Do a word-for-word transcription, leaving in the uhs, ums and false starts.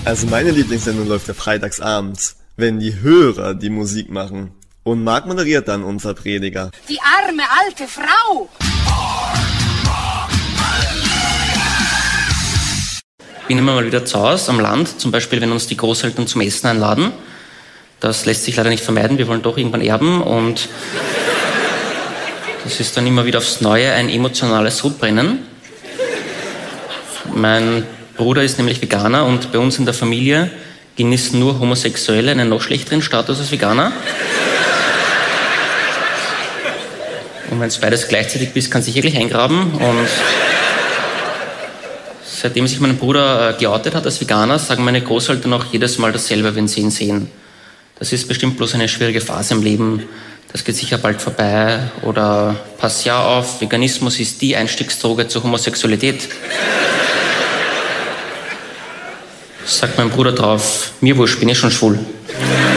Also meine Lieblingssendung läuft ja freitagsabends, wenn die Hörer die Musik machen. Und Marc moderiert dann unser Prediger. Die arme alte Frau! Ich bin immer mal wieder zu Hause am Land, zum Beispiel wenn uns die Großeltern zum Essen einladen. Das lässt sich leider nicht vermeiden, wir wollen doch irgendwann erben und das ist dann immer wieder aufs Neue ein emotionales Sodbrennen. Mein Bruder ist nämlich Veganer und bei uns in der Familie genießen nur Homosexuelle einen noch schlechteren Status als Veganer. Und wenn es beides gleichzeitig bist, kann sich wirklich eingraben. Und seitdem sich mein Bruder geoutet hat als Veganer, sagen meine Großeltern auch jedes Mal dasselbe, wenn sie ihn sehen. Das ist bestimmt bloß eine schwierige Phase im Leben. Das geht sicher bald vorbei. Oder pass ja auf, Veganismus ist die Einstiegsdroge zur Homosexualität. Sagt mein Bruder drauf, mir wurscht, bin ich schon schwul.